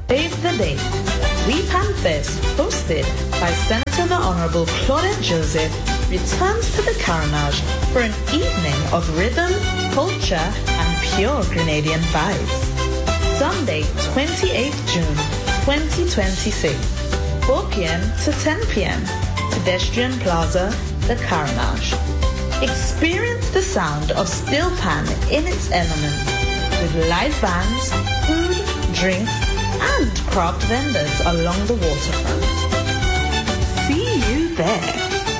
Save the Day. We Panfest, hosted by Senator the Honorable Claudette Joseph, returns to the Carnage for an evening of rhythm, culture, and pure Grenadian vibes. Sunday, 28th June, 2026, 4 p.m. to 10 p.m. Pedestrian Plaza, the Carnage. Experience the sound of Steel Pan in its element, with live bands, food, drinks, and craft vendors along the waterfront. See you there.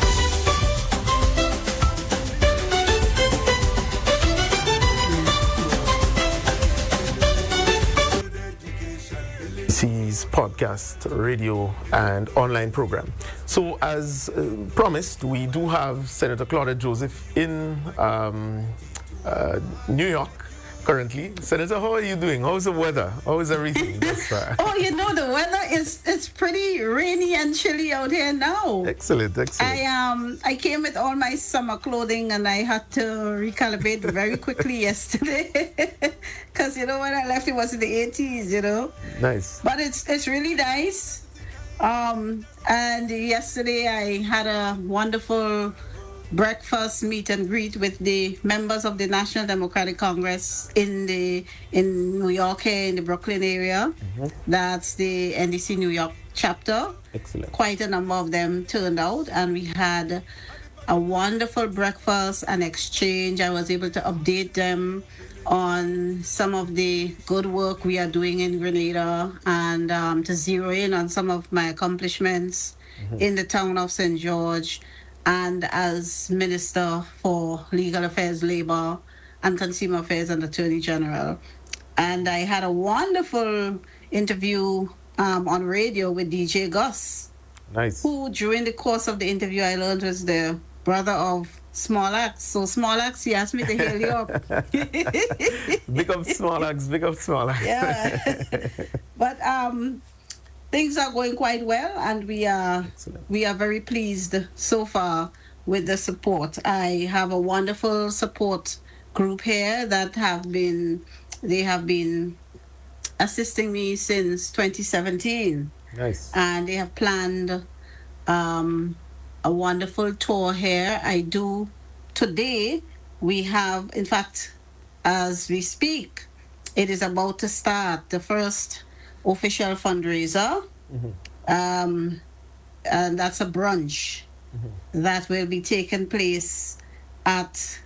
CE's podcast, radio, and online program. So, as promised, we do have Senator Claudette Joseph in New York currently. Senator, how are you doing? How's the weather? How is everything thus far? Oh, the weather is pretty rainy and chilly out here now. Excellent. I came with all my summer clothing and I had to recalibrate very quickly yesterday because when I left it was in the 80s. Nice. But it's really nice. And yesterday I had a wonderful breakfast meet and greet with the members of the National Democratic Congress in New York here in the Brooklyn area. Mm-hmm. That's the NDC New York chapter. Excellent. Quite a number of them turned out, and we had a wonderful breakfast and exchange. I was able to update them on some of the good work we are doing in Grenada and to zero in on some of my accomplishments in the town of St. George and as Minister for Legal Affairs, Labor, and Consumer Affairs and Attorney General. And I had a wonderful interview on radio with DJ Gus. Nice. Who, during the course of the interview, I learned was the brother of Small Axe. So Small Axe, he asked me to hail you up. Big up Small Axe, big up Small Axe. Yeah. But things are going quite well, and we are very pleased so far with the support. I have a wonderful support group here that have been assisting me since 2017. Nice. And they have planned a wonderful tour here. Today we have, in fact, as we speak, it is about to start the first official fundraiser, and that's a brunch that will be taking place at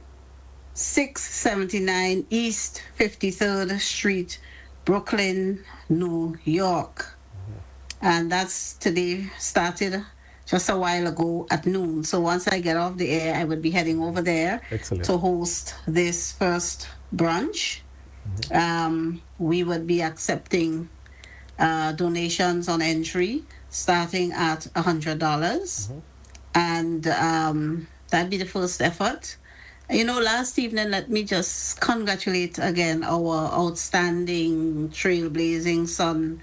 679 East 53rd Street, Brooklyn, New York. And that's today, started just a while ago at noon. So once I get off the air, I would be heading over there to host this first brunch. We would be accepting donations on entry starting at $100. And that'd be the first effort. Last evening, let me just congratulate again our outstanding trailblazing son,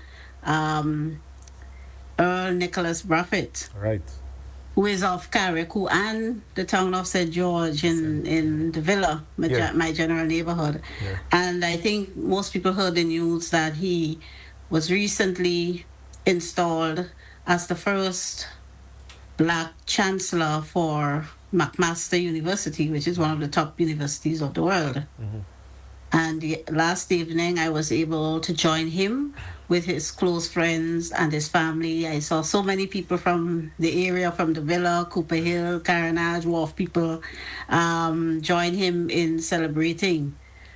Earl Nicholas Braffett. Right. Who is of Carriacou and the town of St. George in the Villa, my general neighborhood. Yeah. And I think most people heard the news that he was recently installed as the first Black Chancellor for McMaster University, which is one of the top universities of the world. And last evening, I was able to join him with his close friends and his family. I saw so many people from the area, from the Villa, Cooper Hill, Carnage, Wharf people, join him in celebrating.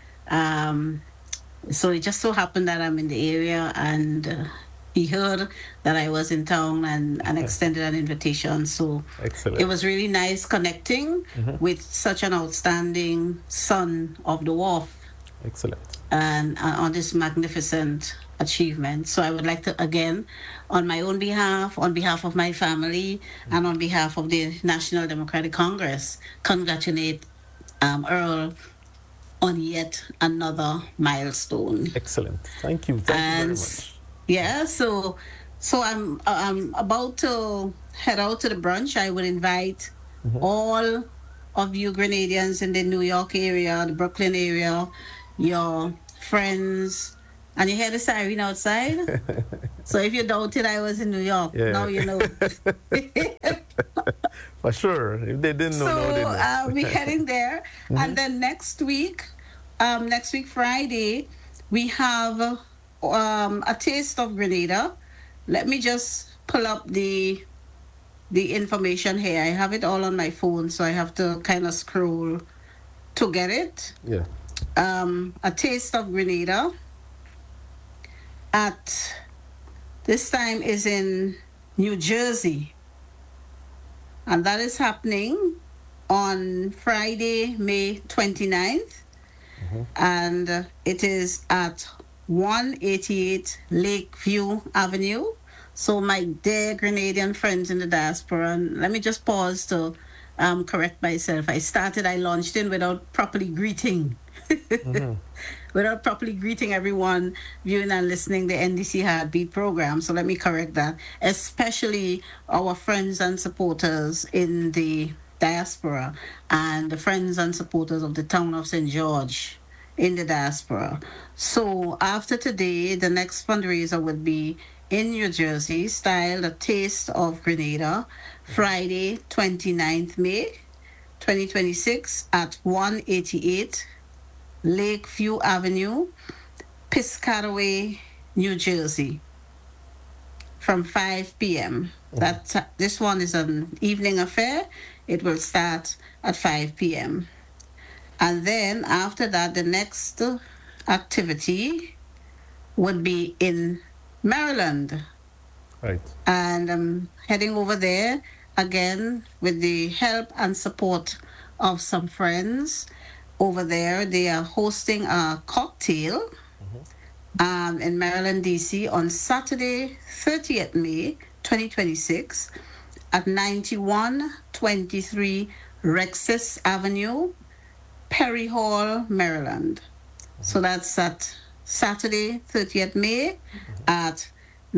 So it just so happened that I'm in the area, and he heard that I was in town and extended an invitation. So excellent. It was really nice connecting with such an outstanding son of the Wharf. Excellent. And on this magnificent achievement. So I would like to, again, on my own behalf, on behalf of my family, and on behalf of the National Democratic Congress, congratulate Earl on yet another milestone. Excellent. Thank you. Thank you very much. Yeah, so I'm about to head out to the brunch. I would invite all of you Grenadians in the New York area, the Brooklyn area, your friends, And you hear the siren outside? So if you doubted I was in New York, now you know. For sure. If they didn't know, now they know. We're heading there. And then next week Friday, we have a taste of Grenada. Let me just pull up the information here. I have it all on my phone, so I have to kind of scroll to get it. Yeah. A taste of Grenada at this time is in New Jersey, and that is happening on Friday, May 29th, and it is at 188 Lakeview Avenue. So my dear Grenadian friends in the diaspora, and let me just pause to correct myself. I launched in without properly greeting. Without properly greeting everyone viewing and listening the NDC Heartbeat program. So let me correct that. Especially our friends and supporters in the diaspora and the friends and supporters of the town of St. George in the diaspora. So after today, the next fundraiser would be in New Jersey, styled A Taste of Grenada, Friday, 29th May, 2026 at 188 Lakeview Avenue, Piscataway, New Jersey, from 5 p.m. This one is an evening affair. It will start at 5 p.m. And then after that, the next activity would be in Maryland. Right. And I'm heading over there again with the help and support of some friends over there. They are hosting a cocktail in Maryland, D.C. on Saturday, 30th May, 2026 at 9123 Rexis Avenue, Perry Hall, Maryland. So that's at Saturday, 30th May at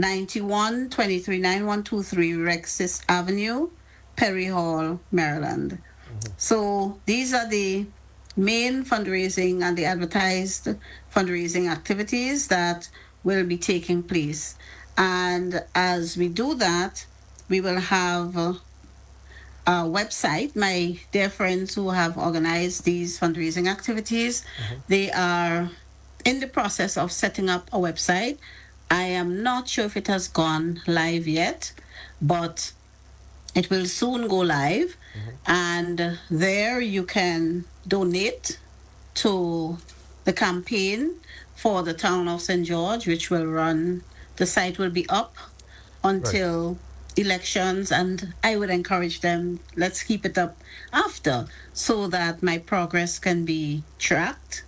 9123 Rexis Avenue, Perry Hall, Maryland. So these are the main fundraising and the advertised fundraising activities that will be taking place. And as we do that, we will have a website. My dear friends who have organized these fundraising activities, they are in the process of setting up a website. I am not sure if it has gone live yet, but it will soon go live. And there you can donate to the campaign for the town of St. George, which will run, the site will be up until elections, and I would encourage them, let's keep it up after, so that my progress can be tracked.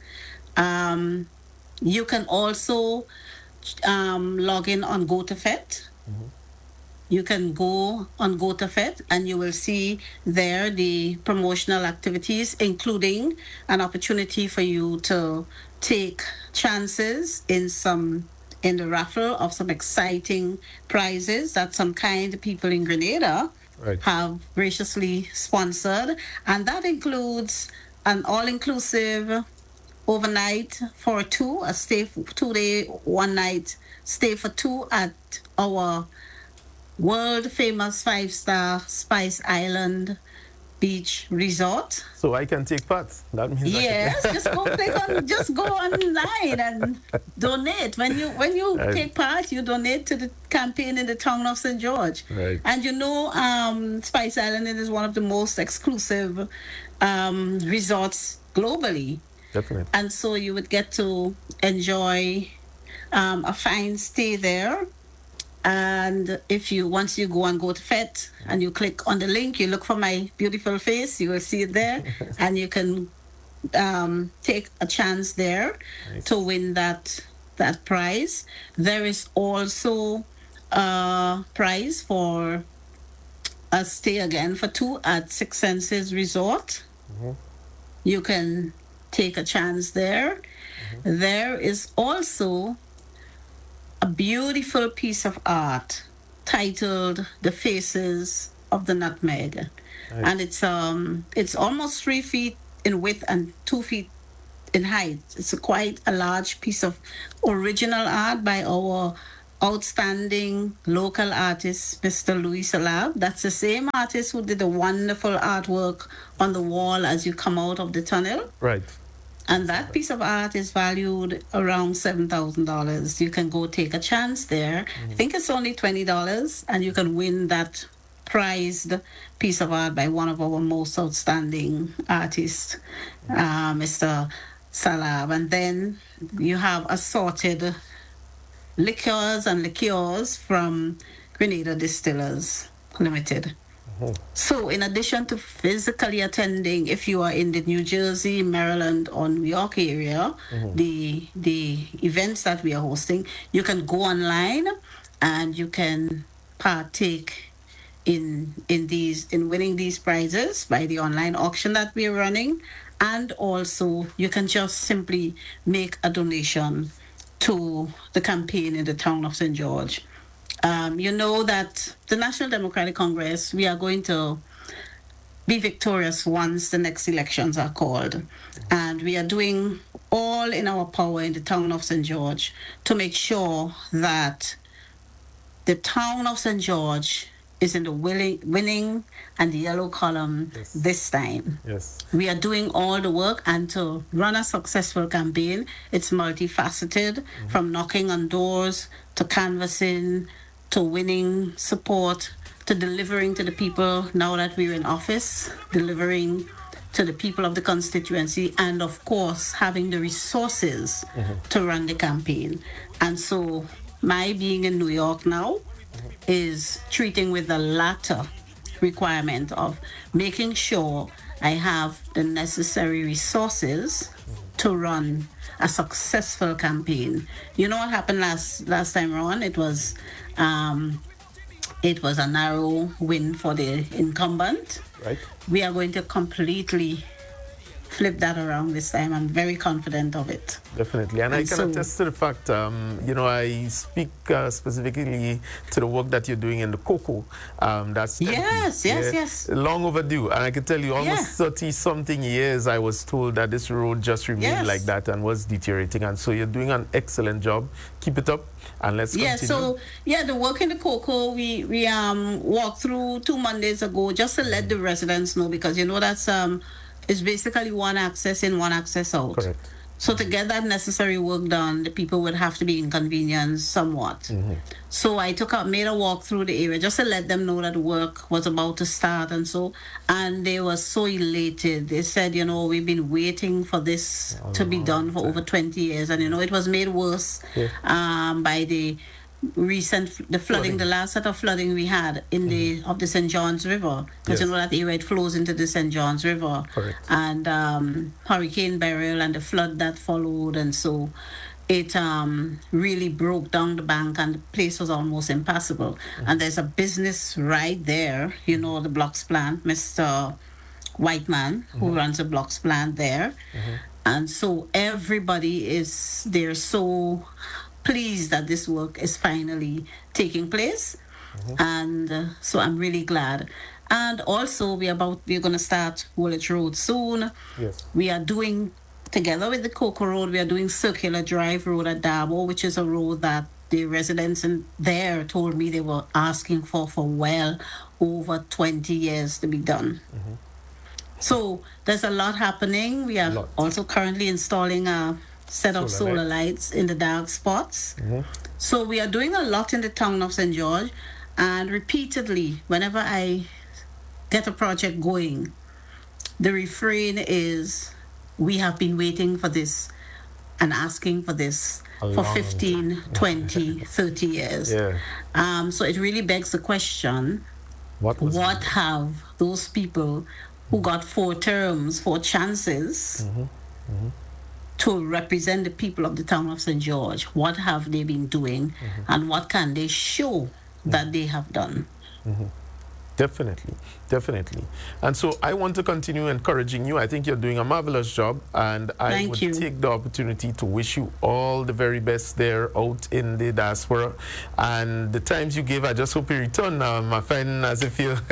You can also log in on GoToFet. You can go on GoToFet and you will see there the promotional activities, including an opportunity for you to take chances in the raffle of some exciting prizes that some kind people in Grenada have graciously sponsored. And that includes an all-inclusive overnight for two, a stay for 2-day, 1-night stay for two at our world famous 5-star Spice Island Beach Resort. So I can take part. That means yes, just go online and donate. When you take part, you donate to the campaign in the town of St. George. And you know, Spice Island is one of the most exclusive resorts globally. Definitely. And so you would get to enjoy a fine stay there. And once you go on GoToFet and you click on the link, you look for my beautiful face, you will see it there, and you can take a chance there to win that prize. There is also a prize for a stay again for two at Six Senses Resort. You can take a chance there. There is also a beautiful piece of art titled The Faces of the Nutmeg. And it's almost 3 feet in width and 2 feet in height. It's quite a large piece of original art by our outstanding local artist, Mr. Louis Salab. That's the same artist who did the wonderful artwork on the wall as you come out of the tunnel. Right. And that piece of art is valued around $7,000. You can go take a chance there. I think it's only $20, and you can win that prized piece of art by one of our most outstanding artists, Mr. Salab. And then you have assorted liquors and liqueurs from Grenada Distillers Limited. So in addition to physically attending, if you are in the New Jersey, Maryland, or New York area, the events that we are hosting, you can go online and you can partake in winning these prizes by the online auction that we are running. And also you can just simply make a donation to the campaign in the town of St. George. You know that the National Democratic Congress, we are going to be victorious once the next elections are called. And we are doing all in our power in the town of St. George to make sure that the town of St. George is in the winning and the yellow column this time. Yes. We are doing all the work, and to run a successful campaign, it's multifaceted, from knocking on doors to canvassing to winning support to delivering to the people now that we're in office, delivering to the people of the constituency, and of course having the resources to run the campaign. And so my being in New York now is treating with the latter requirement of making sure I have the necessary resources to run a successful campaign. You know what happened last time around? It was a narrow win for the incumbent. Right. We are going to completely flip that around this time. I'm very confident of it. Definitely. And I can attest to the fact, I speak specifically to the work that you're doing in the cocoa. That's yes. Long overdue. And I can tell you, almost 30-something years, I was told that this road just remained like that and was deteriorating. And so you're doing an excellent job. Keep it up. And let's continue. So the work in the cocoa, we walked through 2 Mondays ago just to let the residents know, because you know that's it's basically one access in, one access out. Correct. So to get that necessary work done, the people would have to be inconvenienced somewhat. So I made a walk through the area just to let them know that work was about to start, and they were so elated. They said, we've been waiting for this to be done for over 20 years, and it was made worse by the flooding, the last set of flooding we had in the St. John's River, because you know that area, it flows into the St. John's River. Correct. And Hurricane Beryl and the flood that followed, and so it really broke down the bank, and the place was almost impassable. And there's a business right there, the blocks plant, Mr. Whiteman, who runs the blocks plant there. And so everybody they're so pleased that this work is finally taking place. And so I'm really glad. And also we're going to start Woolwich Road soon. Yes. We are doing, together with the Cocoa Road, we are doing Circular Drive Road at Darbo, which is a road that the residents in there told me they were asking for well over 20 years to be done. So there's a lot happening. We are also currently installing a set of solar lights in the dark spots. So we are doing a lot in the town of St. George, and repeatedly, whenever I get a project going, the refrain is, we have been waiting for this and asking for this for 15, 20, 30 years. So it really begs the question, what have those people who got 4 terms, 4 chances, to represent the people of the town of St. George, what have they been doing, and what can they show that they have done? Definitely, definitely. And so I want to continue encouraging you. I think you're doing a marvelous job, and I would take the opportunity to wish you all the very best there out in the diaspora. And the times you give, I just hope you return now. I'm finding as if you...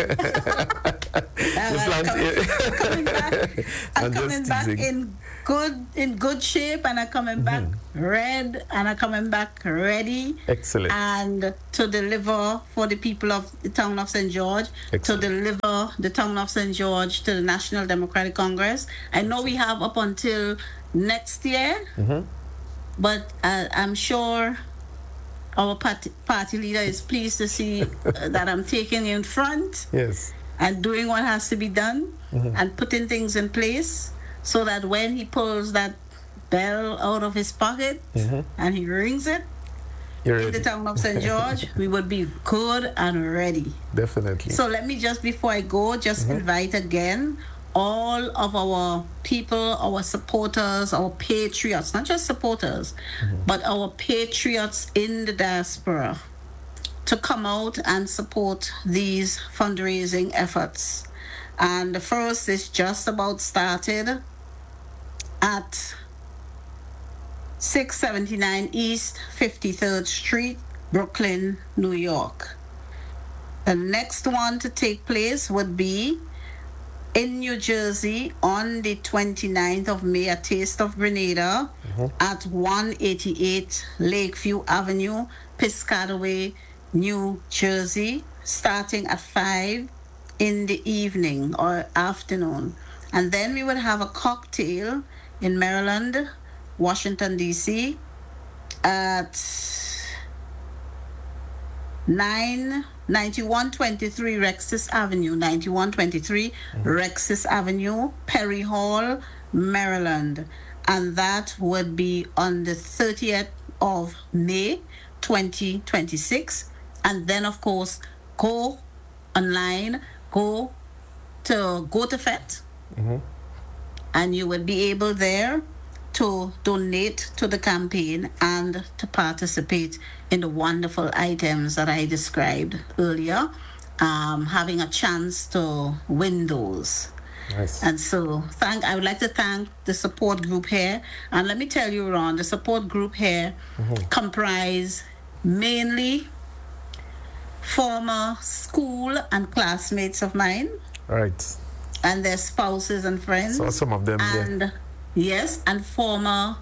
I'm coming back in good shape, and I'm coming back red, and I'm coming back ready. Excellent. And to deliver for the people of the town of St. George. Excellent. To deliver the town of St. George to the National Democratic Congress. I know we have up until next year, but I'm sure our party leader is pleased to see that I'm taking in front. Yes. And doing what has to be done and putting things in place so that when he pulls that bell out of his pocket and he rings it, in the town of St. George, we would be good and ready. Definitely. So let me just, before I go, just invite again all of our people, our supporters, our patriots, not just supporters, but our patriots in the diaspora to come out and support these fundraising efforts. And the first is just about started at 679 East 53rd Street, Brooklyn, New York. The next one to take place would be in New Jersey on the 29th of May, a Taste of Grenada at 188 Lakeview Avenue, Piscataway, New Jersey, starting at 5 in the evening or afternoon. And then we would have a cocktail in Maryland, Washington, D.C. at 9123 Rexis Avenue, 9123 Rexis Avenue, Perry Hall, Maryland. And that would be on the 30th of May, 2026. And then, of course, go online, go to GoToFet, and you will be able there to donate to the campaign and to participate in the wonderful items that I described earlier, having a chance to win those. Nice. And so I would like to thank the support group here. And let me tell you, Ron, the support group here comprise mainly former school and classmates of mine. Right. And their spouses and friends. So some of them, and yes, and former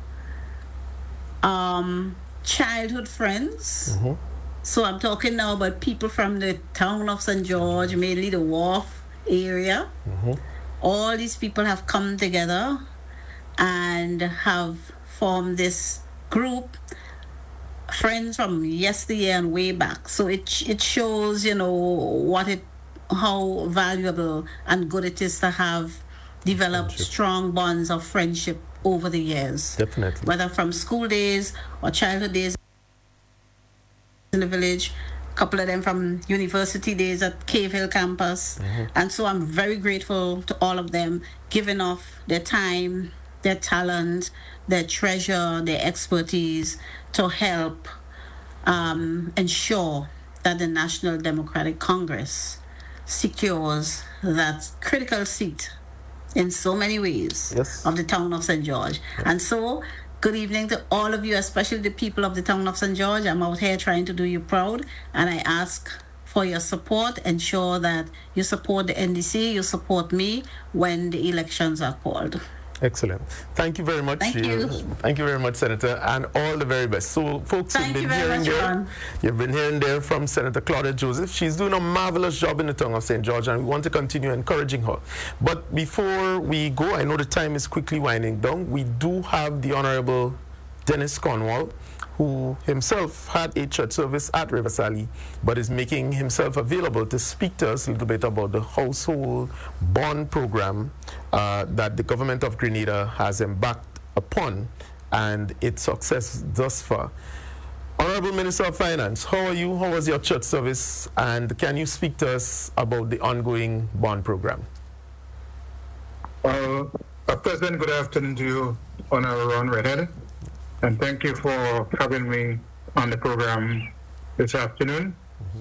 childhood friends. So I'm talking now about people from the town of St. George, mainly the Wharf area. All these people have come together and have formed this group, friends from yesteryear and way back. So it shows, you know, how valuable and good it is to have developed strong bonds of friendship over the years. Definitely. Whether from school days or childhood days in the village, a couple of them from university days at Cave Hill campus. And so I'm very grateful to all of them, giving off their time, their talent, their treasure, their expertise to help ensure that the National Democratic Congress secures that critical seat in so many ways of the town of St. George. And so, good evening to all of you, especially the people of the town of St. George. I'm out here trying to do you proud, and I ask for your support. Ensure that you support the NDC, you support me when the elections are called. Excellent. Thank you very much. Thank you. Thank you very much, Senator, and all the very best. So, folks, you've been hearing there from Senator Claudette Joseph. She's doing a marvelous job in the town of St. George, and we want to continue encouraging her. But before we go, I know the time is quickly winding down. We do have the Honorable Dennis Cornwall, who himself had a church service at Riversally, but is making himself available to speak to us a little bit about the household bond program that the government of Grenada has embarked upon and its success thus far. Honorable Minister of Finance, how are you? How was your church service? And can you speak to us about the ongoing bond program? A pleasant good afternoon to you, Honorable Ron Redhead. And thank you for having me on the program this afternoon.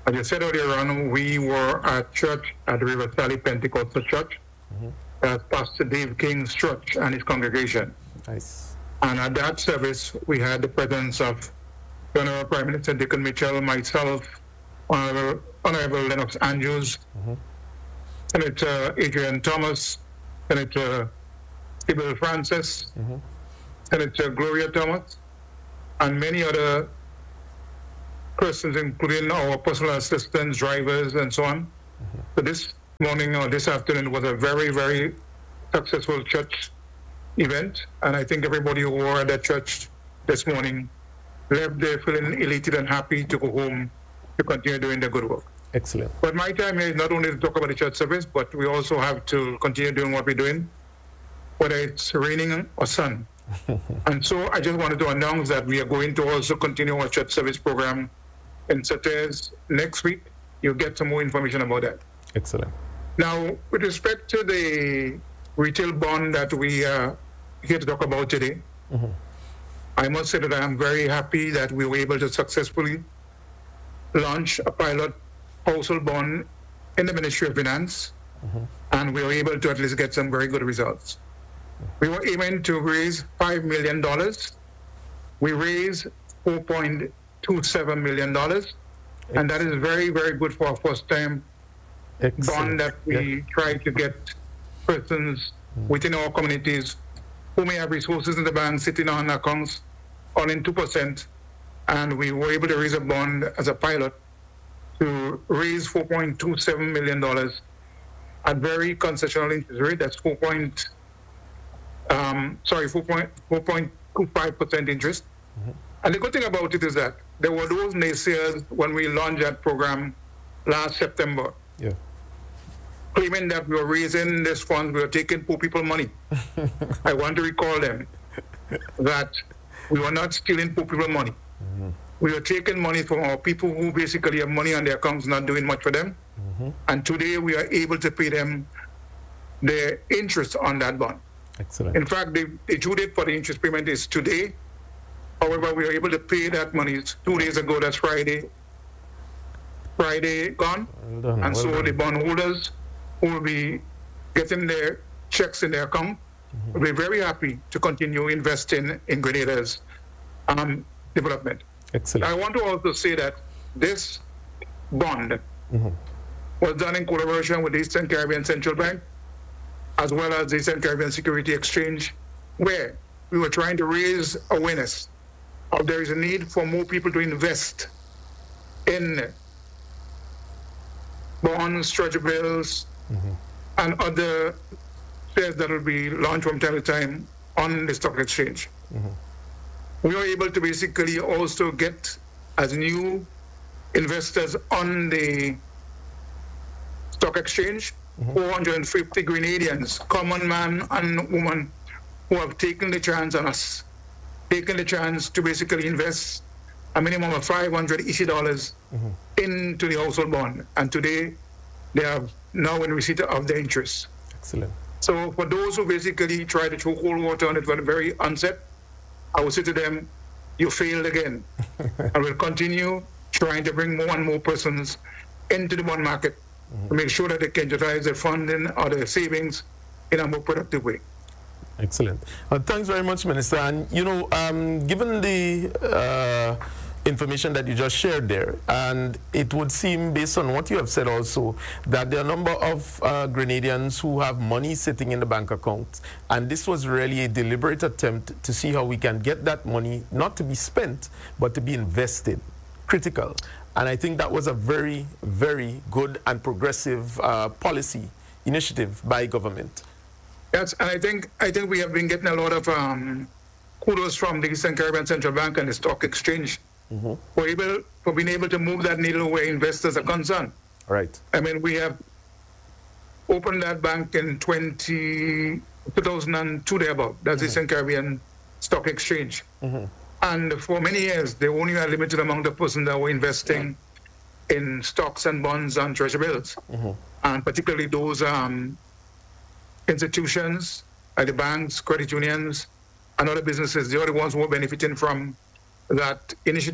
As you said earlier on, we were at church at River Valley Pentecostal Church. That's Pastor Dave King's church and his congregation. Nice. And at that service, we had the presence of Honorable Prime Minister Dickon Mitchell, myself, Honorable Lennox Andrews, Senator Adrian Thomas, Senator Sybil Francis, Senator Gloria Thomas, and many other persons, including our personal assistants, drivers, and so on. So this morning or this afternoon was a very, very successful church event, and I think everybody who were at that church this morning left there feeling elated and happy to go home to continue doing the good work. Excellent. But my time here is not only to talk about the church service, but we also have to continue doing what we're doing, whether it's raining or sun. And so I just wanted to announce that we are going to also continue our church service program in Saturdays next week. You'll get some more information about that. Excellent. Now, with respect to the retail bond that we are here to talk about today, I must say that I am very happy that we were able to successfully launch a pilot household bond in the Ministry of Finance, and we were able to at least get some very good results. We were aiming to raise $5 million. We raised $4.27 million, and that is very, very good for our first time bond that we try to get persons within our communities who may have resources in the bank sitting on accounts earning 2%, and we were able to raise a bond as a pilot to raise $4.27 million at very concessional interest rate. That's 4.25% interest. And the good thing about it is that there were those naysayers when we launched that program last September, claiming that we were raising this fund, we were taking poor people money. I want to recall them that we were not stealing poor people money. We were taking money from our people who basically have money on their accounts, not doing much for them. And today we are able to pay them the interest on that bond. Excellent. In fact, the due date for the interest payment is today. However, we are able to pay that money 2 days ago. That's Friday. Friday gone. Well done, and well so done. the bondholders who will be getting their checks in their account will be very happy to continue investing in Grenada's development. Excellent. I want to also say that this bond was done in collaboration with the Eastern Caribbean Central Bank, as well as the Eastern Caribbean Security Exchange, where we were trying to raise awareness of there is a need for more people to invest in bonds, treasury bills, and other shares that will be launched from time to time on the stock exchange. We were able to basically also get, as new investors on the stock exchange, 450 Grenadians, common man and woman, who have taken the chance on us, taken the chance to basically invest a minimum of $500 EC dollars into the household bond. And today, they are now in receipt of the interest. Excellent. So for those who basically try to throw cold water on it from the very onset, I will say to them, you failed again. And we'll continue trying to bring more and more persons into the bond market to make sure that they can utilize their funding or their savings in a more productive way. Excellent. Thanks very much, Minister. And, you know, given the information that you just shared there, and it would seem, based on what you have said also, that there are a number of Grenadians who have money sitting in the bank accounts, and this was really a deliberate attempt to see how we can get that money not to be spent, but to be invested. Critical. And I think that was a very, very good and progressive policy initiative by government. Yes, and I think we have been getting a lot of kudos from the Eastern Caribbean Central Bank and the Stock Exchange for being able to move that needle where investors are concerned. Right. I mean, we have opened that bank in 2002 thereabout. That's the Eastern Caribbean Stock Exchange. And for many years, they only had a limited amount of persons that were investing in stocks and bonds and treasury bills, and particularly those institutions, like the banks, credit unions, and other businesses. They are the ones who are benefiting from that initiative.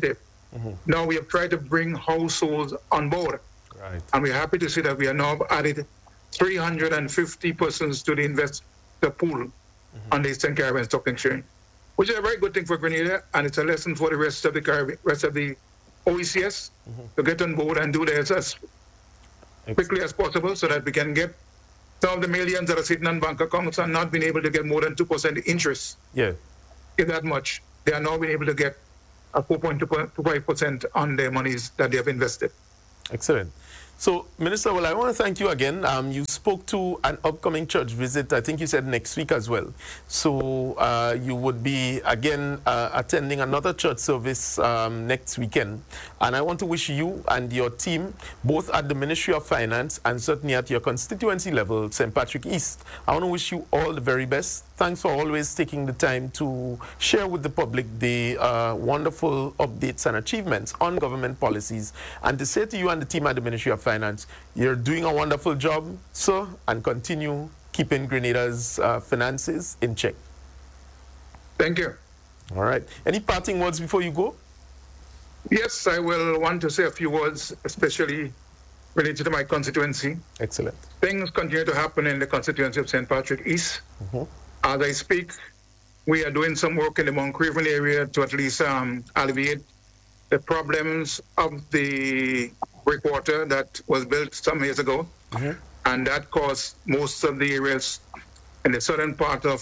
Now we have tried to bring households on board. Right. And we're happy to see that we are now added 350 persons to the investor pool on the Eastern Caribbean Stock Exchange, which is a very good thing for Grenada, and it's a lesson for the rest of the Caribbean, rest of the OECS to get on board and do this as quickly as possible so that we can get some of the millions that are sitting on bank accounts and not being able to get more than 2% interest. Yeah. If that much, they are now being able to get a 4.25% on their monies that they have invested. Excellent. So, Minister, well, I want to thank you again. You spoke to an upcoming church visit, I think you said next week as well. So, you would be, again, attending another church service next weekend. And I want to wish you and your team, both at the Ministry of Finance and certainly at your constituency level, St. Patrick East, I want to wish you all the very best. Thanks for always taking the time to share with the public the wonderful updates and achievements on government policies, and to say to you and the team at the Ministry of Finance, you're doing a wonderful job, sir, and continue keeping Grenada's finances in check. Thank you. All right. Any parting words before you go? Yes, I will want to say a few words, especially related to my constituency. Excellent. Things continue to happen in the constituency of St. Patrick East. As I speak, we are doing some work in the Mount Craven area to at least alleviate the problems of the breakwater that was built some years ago. And that caused most of the areas in the southern part of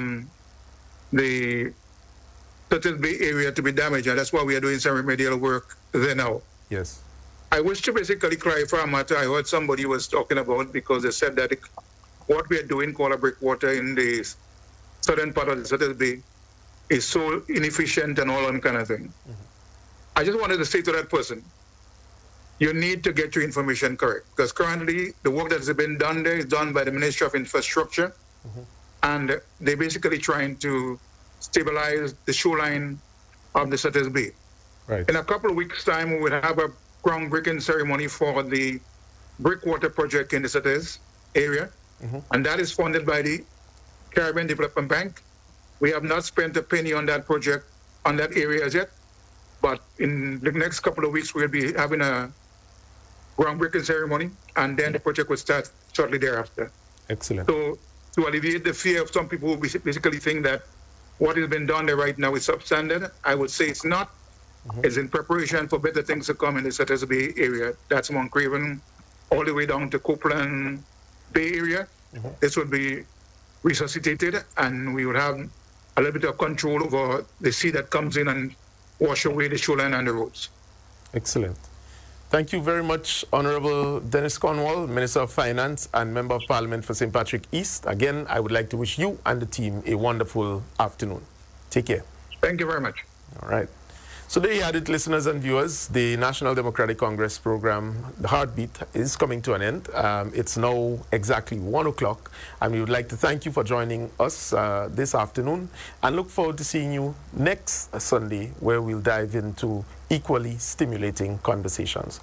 the Turtle Bay area to be damaged. And that's why we are doing some remedial work there now. Yes. I wish to basically clarify a matter I heard somebody was talking about, because they said that what we are doing called a breakwater in the southern part of the Turtle Bay is so inefficient and all that kind of thing. I just wanted to say to that person, you need to get your information correct, because currently the work that has been done there is done by the Ministry of Infrastructure, and they're basically trying to stabilize the shoreline of the Turtle Bay. Right. In a couple of weeks' time, we will have a groundbreaking ceremony for the breakwater project in the Turtles area, and that is funded by the Caribbean Development Bank. We have not spent a penny on that project, on that area as yet, but in the next couple of weeks, we'll be having a groundbreaking ceremony, and then the project will start shortly thereafter. Excellent. So to alleviate the fear of some people who basically think that what has been done there right now is substandard, I would say it's not. It's in preparation for better things to come in the Turtles Bay area. That's Mount Craven, all the way down to Copeland Bay area. This would be resuscitated, and we would have a little bit of control over the sea that comes in and wash away the shoreline and the roads. Excellent. Thank you very much, Honorable Dennis Cornwall, Minister of Finance and Member of Parliament for St. Patrick East. Again, I would like to wish you and the team a wonderful afternoon. Take care. Thank you very much. All right. So there you had it, listeners and viewers. The National Democratic Congress program, The Heartbeat, is coming to an end. It's now exactly 1 o'clock, and we would like to thank you for joining us this afternoon, and look forward to seeing you next Sunday, where we'll dive into equally stimulating conversations.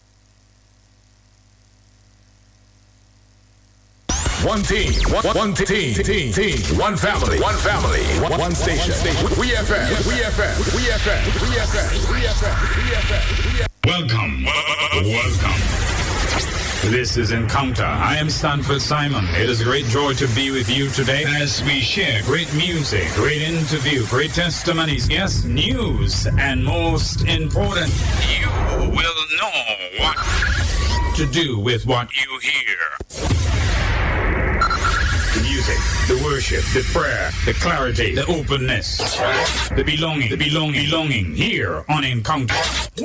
One team, one team, one family, one station. We FM. Welcome. This is Encounter. I am Stanford Simon. It is a great joy to be with you today as we share great music, great interview, great testimonies, yes, news, and most important, you will know what to do with what you hear. The music, the worship, the prayer, the clarity, the openness, the belonging here on Encounter.